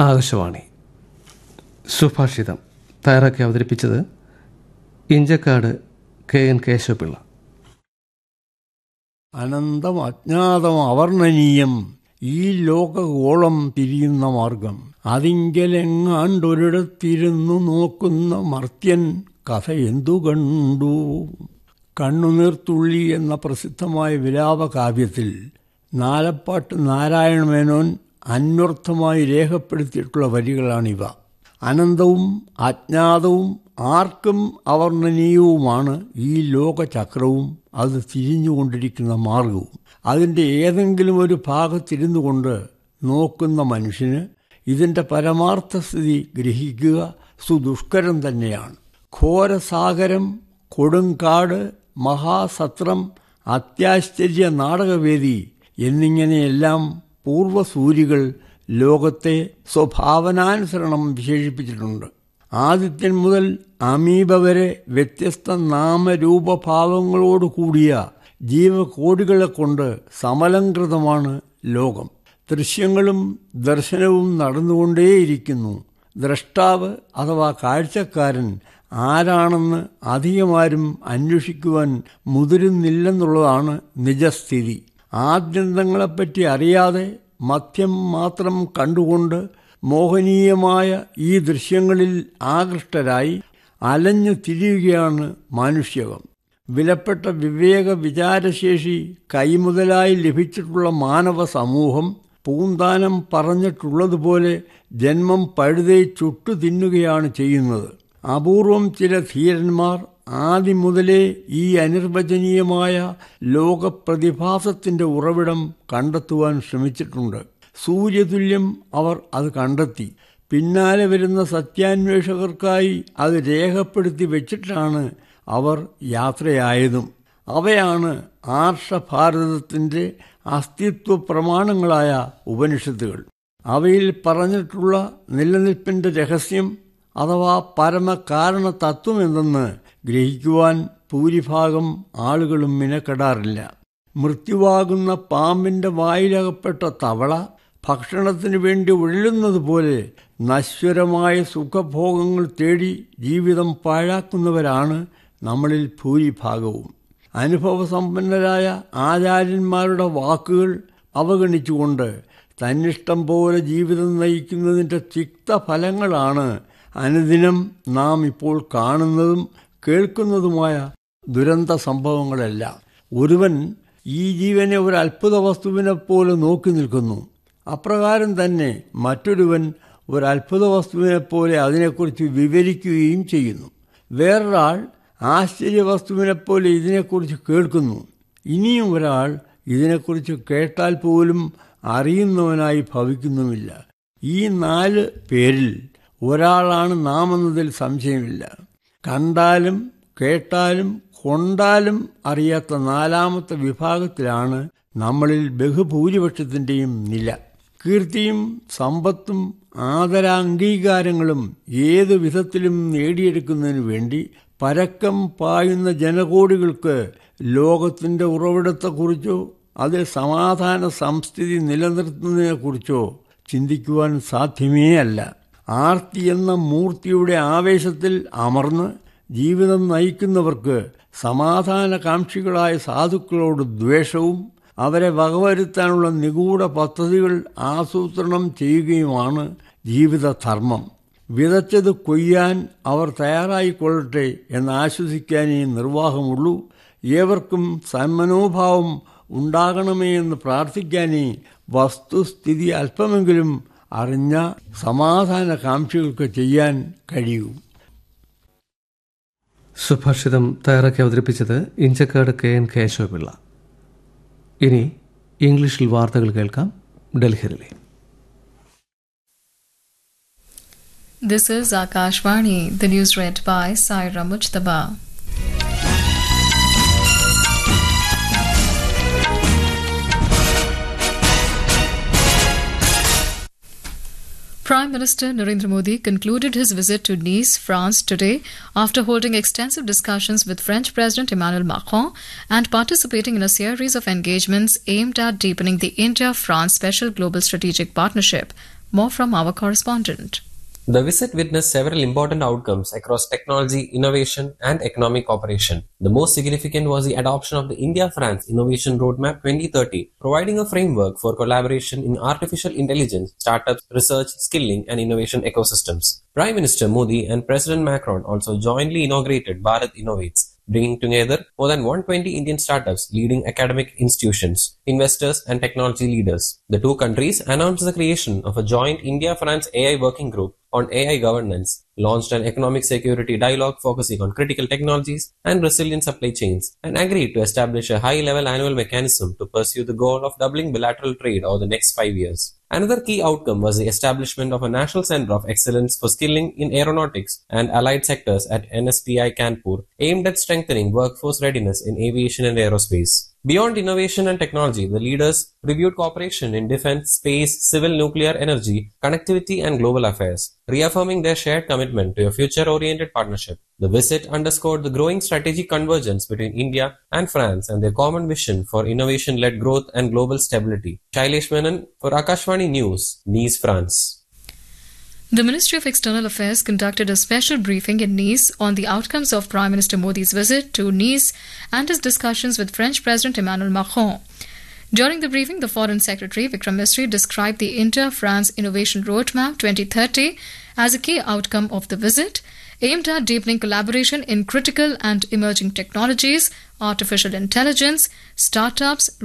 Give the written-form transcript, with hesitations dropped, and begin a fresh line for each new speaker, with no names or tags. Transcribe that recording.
ആകാശവാണി സുഭാഷിതം തയ്യാറാക്കി അവതരിപ്പിച്ചത് ഇഞ്ചക്കാട് KN കേശവപിള്ള.
അനന്തം അജ്ഞാതം അവർണ്ണനീയം ഈ ലോകഗോളം തിരിയുന്ന മാർഗം, അതിങ്കലെങ്ങാണ്ടൊരിടത്തിരുന്നു നോക്കുന്ന മർത്യൻ കഥ എന്തു കണ്ടു. കണ്ണുനീർത്തുള്ളി എന്ന പ്രസിദ്ധമായ വിലാപകാവ്യത്തിൽ നാലപ്പാട്ട് നാരായണമേനോൻ അന്വർത്ഥമായി രേഖപ്പെടുത്തിയിട്ടുള്ള വരികളാണിവ. അനന്തവും അജ്ഞാതവും ആർക്കും അവർണ്ണനീയവുമാണ് ഈ ലോകചക്രവും അത് തിരിഞ്ഞുകൊണ്ടിരിക്കുന്ന മാർഗവും. അതിൻ്റെ ഏതെങ്കിലും ഒരു ഭാഗത്തിരുന്നു കൊണ്ട് നോക്കുന്ന മനുഷ്യന് ഇതിൻ്റെ പരമാർത്ഥസ്ഥിതി ഗ്രഹിക്കുക സുദുഷ്കരം തന്നെയാണ്. ഘോരസാഗരം, കൊടുങ്കാട്, മഹാസത്രം, അത്യാശ്ചര്യ നാടകവേദി എന്നിങ്ങനെയെല്ലാം പൂർവസൂരികൾ ലോകത്തെ സ്വഭാവനാനുസരണം വിശേഷിപ്പിച്ചിട്ടുണ്ട്. ആദിത്യൻ മുതൽ അമീബ വരെ വ്യത്യസ്ത നാമരൂപഭാവങ്ങളോട് കൂടിയ ജീവകോടികളെ കൊണ്ട് സമലംകൃതമാണ് ലോകം. ദൃശ്യങ്ങളും ദർശനവും നടന്നുകൊണ്ടേയിരിക്കുന്നു. ദ്രഷ്ടാവ് അഥവാ കാഴ്ചക്കാരൻ ആരാണെന്ന് അധികമാരും അന്വേഷിക്കുവാൻ മുതിരുന്നില്ലെന്നുള്ളതാണ് നിജസ്ഥിതി. ആദ്യന്തങ്ങളെപ്പറ്റി അറിയാതെ മധ്യം മാത്രം കണ്ടുകൊണ്ട് മോഹനീയമായ ഈ ദൃശ്യങ്ങളിൽ ആകൃഷ്ടരായി അലഞ്ഞു തിരിയുകയാണ് മാനുഷ്യകം. വിലപ്പെട്ട വിവേക വിചാരശേഷി കൈമുതലായി ലഭിച്ചിട്ടുള്ള മാനവ സമൂഹം പൂന്താനം പറഞ്ഞിട്ടുള്ളതുപോലെ ജന്മം പഴുതെ ചുട്ടു തിന്നുകയാണ് ചെയ്യുന്നത്. അപൂർവം ചില ധീരന്മാർ ആദ്യം മുതലേ ഈ അനിർവചനീയമായ ലോകപ്രതിഭാസത്തിന്റെ ഉറവിടം കണ്ടെത്തുവാൻ ശ്രമിച്ചിട്ടുണ്ട്. സൂര്യതുല്യം അവർ അത് കണ്ടെത്തി. പിന്നാലെ വരുന്ന സത്യാന്വേഷകർക്കായി അത് രേഖപ്പെടുത്തി വെച്ചിട്ടാണ് അവർ യാത്രയായതും. അവയാണ് ആർഷഭാരതത്തിൻ്റെ അസ്തിത്വ പ്രമാണങ്ങളായ ഉപനിഷത്തുകൾ. അവയിൽ പറഞ്ഞിട്ടുള്ള നിലനിൽപ്പിൻ്റെ രഹസ്യം അഥവാ പരമകാരണ തത്വം എന്തെന്ന് ഗ്രഹിക്കുവാൻ ഭൂരിഭാഗം ആളുകളും മിനക്കെടാറില്ല. മൃത്യുവാകുന്ന പാമ്പിൻ്റെ വായിലകപ്പെട്ട തവള ഭക്ഷണത്തിന് വേണ്ടി ഉഴലുന്നത് പോലെ നശ്വരമായ സുഖഭോഗങ്ങൾ തേടി ജീവിതം പാഴാക്കുന്നവരാണ് നമ്മളിൽ ഭൂരിഭാഗവും. അനുഭവസമ്പന്നരായ ആചാര്യന്മാരുടെ വാക്കുകൾ അവഗണിച്ചുകൊണ്ട് തന്നിഷ്ടം പോലെ ജീവിതം നയിക്കുന്നതിൻ്റെ തിക്തഫലങ്ങളാണ് അനുദിനം നാം ഇപ്പോൾ കാണുന്നതും കേൾക്കുന്നതുമായ ദുരന്ത സംഭവങ്ങളെല്ലാം. ഒരുവൻ ഈ ജീവനെ ഒരു അത്ഭുത വസ്തുവിനെ പോലെ നോക്കി നിൽക്കുന്നു. അപ്രകാരം തന്നെ മറ്റൊരുവൻ ഒരു അത്ഭുത വസ്തുവിനെപ്പോലെ അതിനെക്കുറിച്ച് വിവരിക്കുകയും ചെയ്യുന്നു. വേറൊരാൾ ആശ്ചര്യവസ്തുവിനെപ്പോലെ ഇതിനെക്കുറിച്ച് കേൾക്കുന്നു. ഇനിയും ഒരാൾ ഇതിനെക്കുറിച്ച് കേട്ടാൽ പോലും അറിയുന്നവനായി ഭവിക്കുന്നുമില്ല. ഈ 4 പേരിൽ ഒരാളാണ് നാം എന്നതിൽ സംശയമില്ല. കണ്ടാലും കേട്ടാലും കൊണ്ടാലും അറിയാത്ത 4ാമത്തെ വിഭാഗത്തിലാണ് നമ്മളിൽ ബഹുഭൂരിപക്ഷത്തിൻ്റെയും നില. കീർത്തിയും സമ്പത്തും ആദരാംഗീകാരങ്ങളും ഏതു വിധത്തിലും നേടിയെടുക്കുന്നതിനു വേണ്ടി പരക്കം പായുന്ന ജനകോടികൾക്ക് ലോകത്തിൻ്റെ ഉറവിടത്തെക്കുറിച്ചോ അതിൽ സമാധാന സംസ്ഥിതി നിലനിർത്തുന്നതിനെക്കുറിച്ചോ ചിന്തിക്കുവാൻ സാധ്യമേ അല്ല. ആർത്തി എന്ന മൂർത്തിയുടെ ആവേശത്തിൽ അമർന്ന് ജീവിതം നയിക്കുന്നവർക്ക് സമാധാനകാംക്ഷികളായ സാധുക്കളോട് ദ്വേഷവും അവരെ വകവരുത്താനുള്ള നിഗൂഢ പദ്ധതികൾ ആസൂത്രണം ചെയ്യുകയുമാണ് ജീവിതധർമ്മം. വിതച്ചത് കൊയ്യാൻ അവർ തയ്യാറായിക്കൊള്ളട്ടെ എന്ന് ആശ്വസിക്കാനേ നിർവാഹമുള്ളൂ. ഏവർക്കും സന്മനോഭാവം ഉണ്ടാകണമേ എന്ന് പ്രാർത്ഥിക്കാനേ വസ്തുസ്ഥിതി അല്പമെങ്കിലും അറിഞ്ഞ സമാധാനകാംക്ഷികൾക്ക് ചെയ്യാൻ കഴിയൂ.
സുഭാഷിതം തയ്യാറാക്കി അവതരിപ്പിച്ചത് ഇഞ്ചക്കാട് KN കേശവപിള്ള. ഇനി ഇംഗ്ലീഷിൽ വാർത്തകൾ കേൾക്കാം. ഡൽഹിയിലെ
This is Akashvani. The news read by Saira Mujtaba. Prime Minister Narendra Modi concluded his visit to Nice, France today after holding extensive discussions with French President Emmanuel Macron and participating in a series of engagements aimed at deepening the India-France Special Global Strategic Partnership. More from our correspondent.
The visit witnessed several important outcomes across technology, innovation, and economic cooperation. The most significant was the adoption of the India-France Innovation Roadmap 2030, providing a framework for collaboration in artificial intelligence, startups, research, skilling, and innovation ecosystems. Prime Minister Modi and President Macron also jointly inaugurated Bharat Innovates, bringing together more than 120 Indian startups, leading academic institutions, investors, and technology leaders. The two countries announced the creation of a joint India-France AI working group on AI governance, launched an economic security dialogue focusing on critical technologies and resilient supply chains, and agreed to establish a high-level annual mechanism to pursue the goal of doubling bilateral trade over the next 5 years. Another key outcome was the establishment of a National Center of Excellence for Skilling in Aeronautics and Allied Sectors at NSTI Kanpur, aimed at strengthening workforce readiness in aviation and aerospace. Beyond innovation and technology, the leaders reviewed cooperation in defense, space, civil nuclear energy, connectivity, and global affairs, reaffirming their shared commitment to a future-oriented partnership. The visit underscored the growing strategic convergence between India and France and their common vision for innovation-led growth and global stability. Shailesh Menon for Akashvani News, Nice, France.
The Ministry of External Affairs conducted a special briefing in Nice on the outcomes of Prime Minister Modi's visit to Nice and his discussions with French President Emmanuel Macron. During the briefing, the Foreign Secretary Vikram Misri described the India-France Innovation Roadmap 2030 as a key outcome of the visit, aimed at deepening collaboration in critical and emerging technologies, artificial intelligence, startups,